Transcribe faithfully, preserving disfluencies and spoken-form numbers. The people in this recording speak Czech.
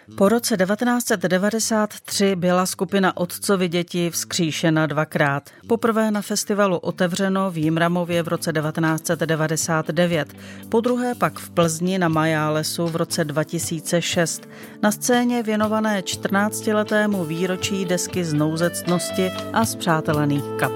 Po roce devatenáct set devadesát tři byla skupina Otcovy děti vzkříšena dvakrát. Poprvé na festivalu Otevřeno v Jimramově v roce devatenáct set devadesát devět, podruhé pak v Plzni na Majálesu v roce dva tisíce šest. Na scéně věnované čtrnáctiletému výročí desky Znouzectnosti a Spřátelených kapel.